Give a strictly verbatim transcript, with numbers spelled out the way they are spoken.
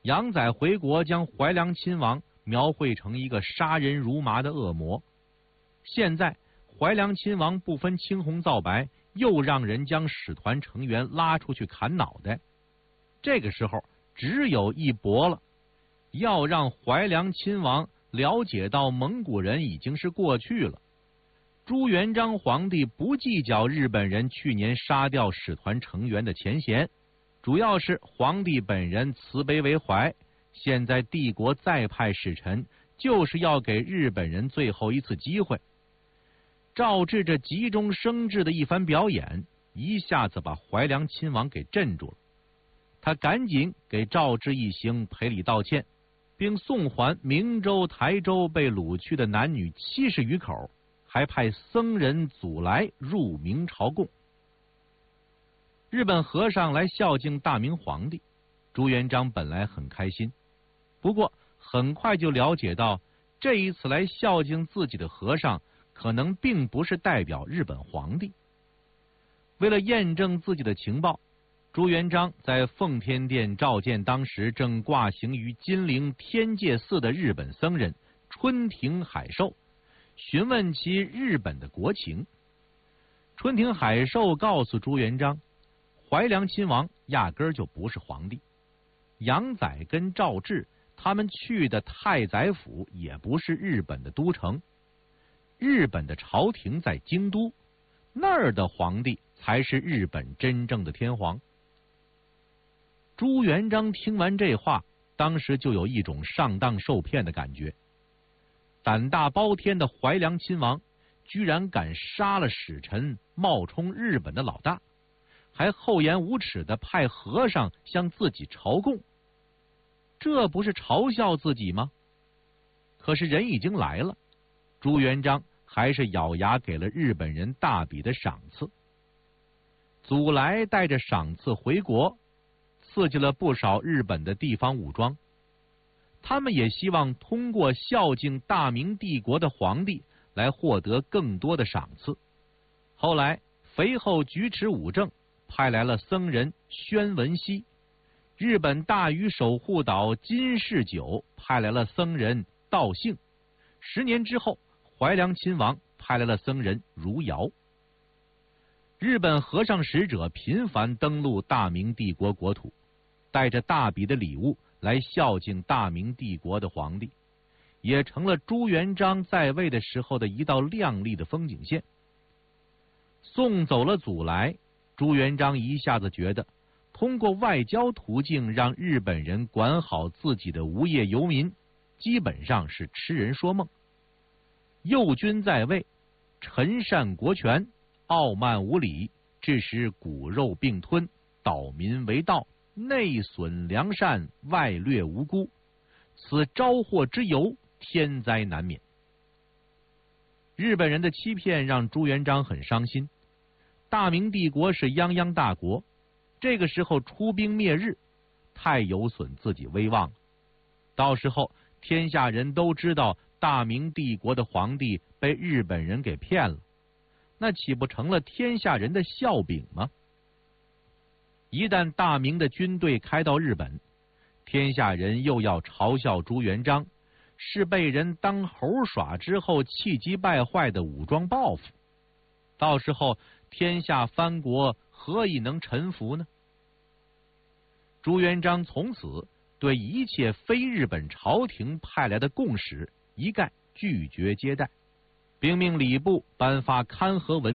杨载回国，将怀良亲王描绘成一个杀人如麻的恶魔。现在怀良亲王不分青红皂白，又让人将使团成员拉出去砍脑袋。这个时候只有一搏了，要让怀良亲王了解到蒙古人已经是过去了。朱元璋皇帝不计较日本人去年杀掉使团成员的前嫌，主要是皇帝本人慈悲为怀，现在帝国再派使臣，就是要给日本人最后一次机会。赵志这急中生智的一番表演，一下子把怀良亲王给镇住了。他赶紧给赵志一行赔礼道歉，并送还明州、台州被掳去的男女七十余口，还派僧人祖来入明朝贡。日本和尚来孝敬大明皇帝，朱元璋本来很开心，不过很快就了解到，这一次来孝敬自己的和尚可能并不是代表日本皇帝。为了验证自己的情报，朱元璋在奉天殿召见当时正挂行于金陵天界寺的日本僧人春庭海寿，询问其日本的国情。春庭海寿告诉朱元璋，怀良亲王压根儿就不是皇帝，杨载跟赵志他们去的太宰府也不是日本的都城，日本的朝廷在京都，那儿的皇帝才是日本真正的天皇。朱元璋听完这话，当时就有一种上当受骗的感觉。胆大包天的怀良亲王居然敢杀了使臣，冒充日本的老大，还厚颜无耻的派和尚向自己朝贡，这不是嘲笑自己吗？可是人已经来了，朱元璋还是咬牙给了日本人大笔的赏赐。祖来带着赏赐回国，刺激了不少日本的地方武装，他们也希望通过孝敬大明帝国的皇帝来获得更多的赏赐。后来肥后举止武正派来了僧人宣文熙，日本大禹守护岛金世久派来了僧人道幸，十年之后怀良亲王派来了僧人如尧。日本和尚使者频繁登陆大明帝国国土，带着大笔的礼物来孝敬大明帝国的皇帝，也成了朱元璋在位的时候的一道亮丽的风景线。送走了祖来，朱元璋一下子觉得通过外交途径让日本人管好自己的无业游民，基本上是痴人说梦。右军在位，臣善国权，傲慢无礼，致使骨肉并吞，倒民为盗，内损良善，外掠无辜，此招祸之由，天灾难免。日本人的欺骗让朱元璋很伤心，大明帝国是泱泱大国，这个时候出兵灭日，太有损自己威望了。到时候天下人都知道大明帝国的皇帝被日本人给骗了，那岂不成了天下人的笑柄吗？一旦大明的军队开到日本，天下人又要嘲笑朱元璋是被人当猴耍之后气急败坏的武装报复，到时候天下藩国何以能臣服呢？朱元璋从此对一切非日本朝廷派来的贡使一概拒绝接待，并命礼部颁发勘核文